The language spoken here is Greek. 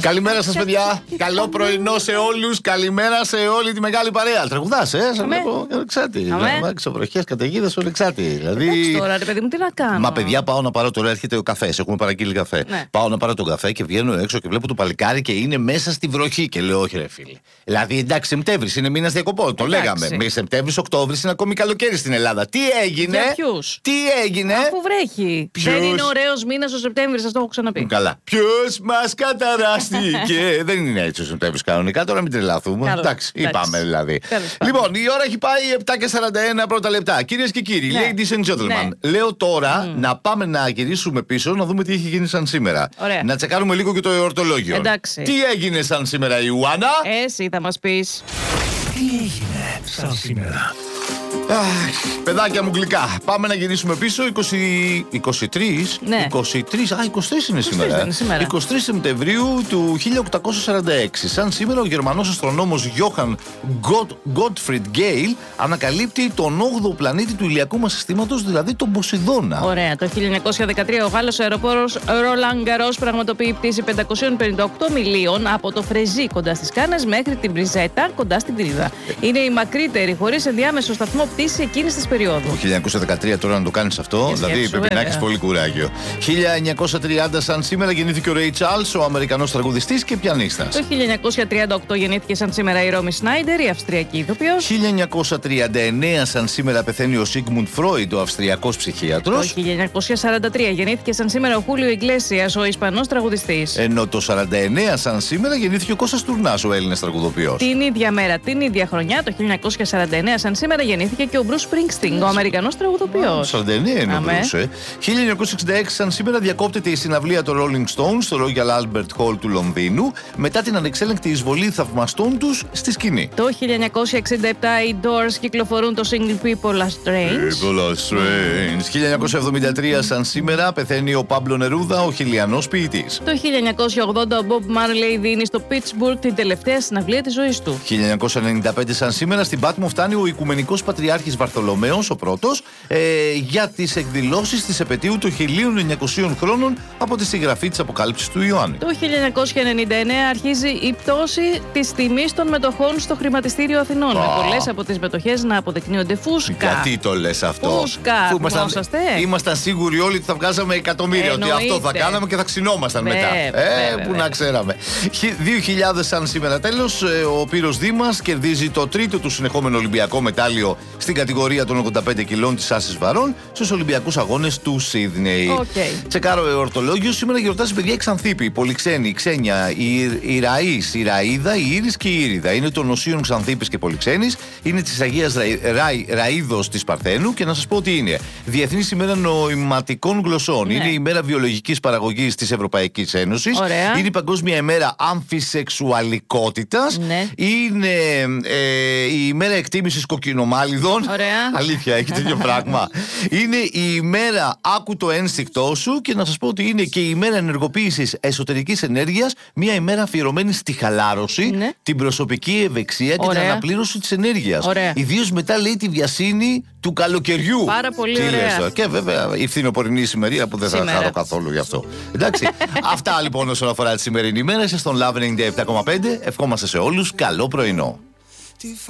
Καλημέρα σας, παιδιά. Καλό πρωινό σε όλους. Καλημέρα σε όλη τη μεγάλη παρέα. Τραγουδάς, σε βλέπω Ολεξάτη. Ξεβροχές, καταιγίδες, Ολεξάτη. Δηλαδή. Τώρα, ρε παιδί μου, τι να κάνω. Μα παιδιά, πάω να πάρω τώρα. Έρχεται ο καφές. Έχουμε παραγγείλει καφέ. Ναι. Πάω να πάρω τον καφέ και βγαίνω έξω και βλέπω το παλικάρι και είναι μέσα στη βροχή. Και λέω, όχι, ρε φίλε. Δηλαδή, εντάξει, Σεπτέμβρης είναι μήνας διακοπών. Το λέγαμε. Με Σεπτέμβρης, Οκτώβρης είναι ακόμη καλοκαίρι στην Ελλάδα. Τι έγινε. Για ποιους? Τι έγινε. Αφού βρέχει. Δεν είναι ωραίος μήνας ο Σεπτέμβρης, σας το έχω ξαναπεί. Καλά. Ποιος μας καταράστηκε. Δεν είναι έτσι ο Σεπτέμβρης κανονικά, τώρα μην τρελαθούμε. Εντάξει, είπαμε δηλαδή. Λοιπόν, η ώρα έχει πάει 7:41 πρώτα λεπτά. Κυρίες και κύριοι, ladies and gentlemen, λέω τώρα να πάμε να γυρίσουμε πίσω να δούμε τι έχει γίνει σαν σήμερα. Ωραία. Να τσεκάρουμε λίγο και το εορτολόγιο. Εντάξει. Τι έγινε σαν σήμερα, Ιουάννα? Εσύ θα μας πεις. Τι έγινε σαν σήμερα? Παιδάκια μου γλυκά. Πάμε να γυρίσουμε πίσω 23. Ναι. 23 είναι σήμερα. 23 Σεπτεμβρίου του 1846. Σαν σήμερα ο Γερμανός αστρονόμος Johann Gottfried Galle ανακαλύπτει τον 8ο πλανήτη του ηλιακού μας συστήματος, δηλαδή τον Ποσειδώνα. Ωραία. Το 1913 ο Γάλλος αεροπόρος Roland Garros πραγματοποιεί πτήση 558 μιλίων από το Φρεζί κοντά στις Κάνες μέχρι την Μπριζέτα κοντά στην Τρίδα. Είναι η μακρύτερη χωρίς ενδιάμεσο σταθμό πτήση εκείνης της περίοδου. Το 1913 τώρα να το κάνεις αυτό, δηλαδή πρέπει να έχεις πολύ κουράγιο. 1930 σαν σήμερα γεννήθηκε ο Ray Charles, ο Αμερικανός τραγουδιστής και πιανίστας. Το 1938 γεννήθηκε σαν σήμερα η Ρόμι Σνάιντερ, η Αυστριακή ηθοποιός. 1939 σαν σήμερα πεθαίνει ο Σίγμουντ Φρόιντ, ο Αυστριακός ψυχίατρος. Το 1943 γεννήθηκε σαν σήμερα ο Χούλιο Ιγκλέσιας, ο Ισπανός τραγουδιστής. Ενώ το 49 σαν σήμερα γεννήθηκε ο Κώστας Τουρνάς, ο Έλληνας τραγουδοποιός. Την ίδια μέρα, την ίδια χρονιά, το 1949 σαν σήμερα γεννήθηκε και ο Bruce Springsteen, ο Αμερικανός τραγουδοποιός. 49 είναι ο Bruce. 1966 σαν σήμερα διακόπτεται η συναυλία των Rolling Stones στο Royal Albert Hall του Λονδίνου μετά την ανεξέλεγκτη εισβολή θαυμαστών τους στη σκηνή. Το 1967 οι Doors κυκλοφορούν το single People Are Strange. People Are Strange. 1973 σαν σήμερα πεθαίνει ο Πάμπλο Νερούδα, ο χιλιανός ποιητής. Το 1980 ο Bob Marley δίνει στο Pittsburgh την τελευταία συναυλία της ζωής του. 1995 σαν σήμερα στην Πάτμο φτάνει ο Οικουμενικός Πατριάρχης Βαρθολομαίος ο πρώτος για τις εκδηλώσεις της επετείου των 1900 χρόνων από τη συγγραφή της Αποκάλυψης του Ιωάννη. Το 1999 αρχίζει η πτώση της τιμής των μετοχών στο χρηματιστήριο Αθηνών. Με πολλές από τις μετοχές να αποδεικνύονται φούσκα. Γιατί το λες αυτό? Φούσκα. Ήμασταν σίγουροι όλοι ότι θα βγάζαμε εκατομμύρια. Ότι αυτό θα κάναμε και θα ξυνόμασταν μετά. Που να ξέραμε. 2000 σαν σήμερα τέλος, ο Πύρος Δήμας κερδίζει το τρίτο του συνεχόμενο Ολυμπιακό μετάλλιο στην κατηγορία των 85 κιλών της άσης βαρών στους Ολυμπιακούς Αγώνες του Σίδνεϊ. Τσεκάρω εορτολόγιο. Σήμερα γιορτάζει παιδιά η Ξανθήπη, η Πολυξένη, η Ξένια, η Ραΐς, η Ραΐδα, η Ήρης και η Ήριδα. Είναι των Οσίων Ξανθήπης και Πολυξένης. Είναι της Αγίας Ραΐδος της Παρθένου και να σας πω τι είναι. Διεθνής ημέρα νοηματικών γλωσσών. Είναι η ημέρα βιολογικής παραγωγής της Ευρωπαϊκής Ένωσης. Είναι η Παγκόσμια ημέρα αμφισεξουαλικότητας. Είναι η ημέρα εκτίμησης κοκκινομάλιδων. Αλήθεια, έχει τέτοιο πράγμα. Είναι η ημέρα άκου το ένστικτό σου και να σας πω ότι είναι και η ημέρα ενεργοποίησης εσωτερικής ενέργειας. Μια ημέρα αφιερωμένη στη χαλάρωση, την προσωπική ευεξία και την αναπλήρωση της ενέργειας. Ιδίως μετά λέει τη βιασύνη του καλοκαιριού. Πάρα πολύ ωραία. Και βέβαια η φθινοπορεινή ησημερία που δεν θα χαρώ καθόλου γι' αυτό. Εντάξει. Αυτά λοιπόν όσον αφορά τη σημερινή ημέρα. Είστε στον Love 97,5. Ευχόμαστε σε όλους καλό πρωινό.